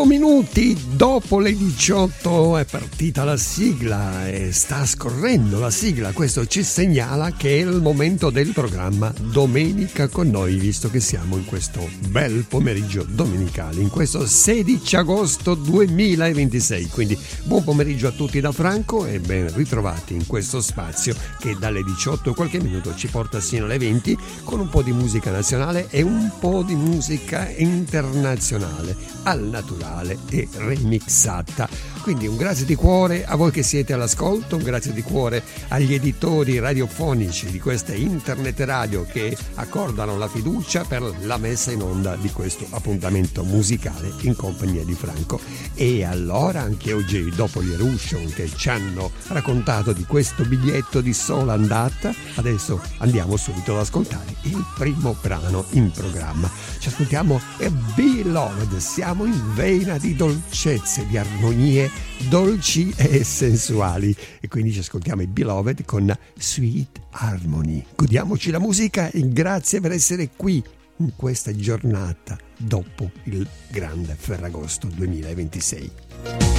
minuti dopo le 18 è partita la sigla e sta scorrendo la sigla. Questo ci segnala che è il momento del programma Domenica con noi, visto che siamo in questo bel pomeriggio domenicale, in questo 16 agosto 2026. Quindi buon pomeriggio a tutti da Franco e ben ritrovati in questo spazio che dalle 18 qualche minuto ci porta sino alle 20 con un po' di musica nazionale e un po' di musica internazionale al naturale e remixata. Quindi un grazie di cuore a voi che siete all'ascolto, un grazie di cuore agli editori radiofonici di queste internet radio che accordano la fiducia per la messa in onda di questo appuntamento musicale in compagnia di Franco. E allora anche oggi, dopo gli Eruption che ci hanno raccontato di questo biglietto di sola andata, adesso andiamo subito ad ascoltare il primo brano in programma. Ci ascoltiamo Beloved, siamo in vena di dolcezze, di armonie dolci e sensuali e quindi ci ascoltiamo i Beloved con Sweet Harmony. Godiamoci la musica e grazie per essere qui in questa giornata dopo il grande Ferragosto 2026.